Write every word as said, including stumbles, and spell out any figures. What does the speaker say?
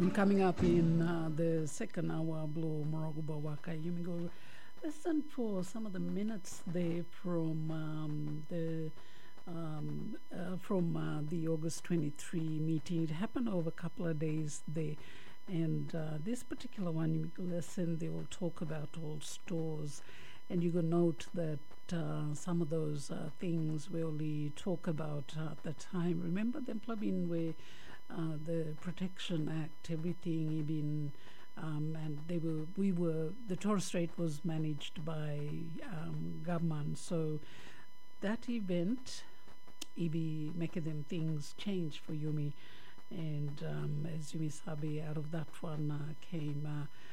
Coming up in uh, the second hour, Blue Moroguba Waka Yumigo. Listen for some of the minutes there from um, the um, uh, from uh, the August twenty-third meeting. It happened over a couple of days there. And uh, this particular one, you listen, they will talk about all stores. And you can note that uh, some of those uh, things we only talk about uh, at the time. Remember the employment where uh, the Protection Act, everything been, um, and they were, we were, the Torres Strait was managed by um, government. So that event, it be making them things change for Yumi. And um, as Yumi Sabi, out of that one uh, came uh,